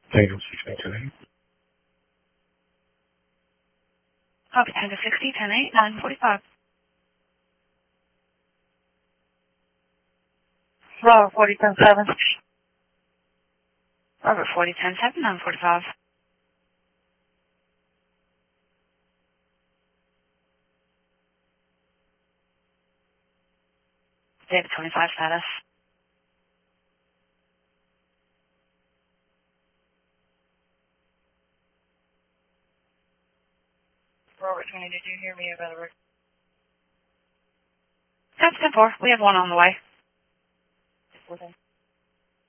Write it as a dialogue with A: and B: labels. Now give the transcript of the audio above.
A: Tango 6010.
B: Copy, Tango 60, 10-8, 945.
C: Robert 4010-7.
B: Robert 40-10-7, 945. David 25 status.
C: Robert 20, did you hear me about the record?
B: That's 10-4. We have one on the way.
C: Okay.